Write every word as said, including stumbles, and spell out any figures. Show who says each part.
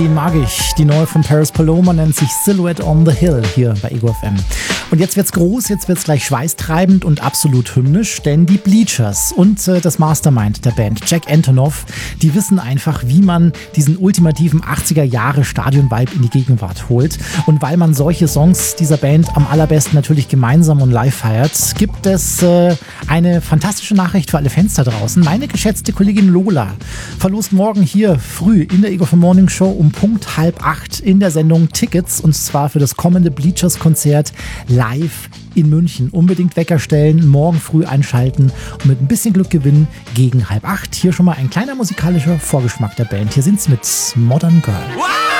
Speaker 1: Den mag ich. Die neue von Paris Paloma nennt sich Silhouette on the Hill hier bei Ego F M. Und jetzt wird's groß, jetzt wird's gleich schweißtreibend und absolut hymnisch, denn die Bleachers und äh, das Mastermind der Band, Jack Antonoff, die wissen einfach, wie man diesen ultimativen achtziger-Jahre-Stadion-Vibe in die Gegenwart holt. Und weil man solche Songs dieser Band am allerbesten natürlich gemeinsam und live feiert, gibt es äh, eine fantastische Nachricht für alle Fans da draußen. Meine geschätzte Kollegin Lola verlost morgen hier früh in der Ego F M Morning Show um Punkt halb acht in der Sendung Tickets, und zwar für das kommende Bleachers-Konzert live in München. Unbedingt Wecker stellen, morgen früh einschalten und mit ein bisschen Glück gewinnen gegen halb acht. Hier schon mal ein kleiner musikalischer Vorgeschmack der Band. Hier sind sie mit Modern Girl.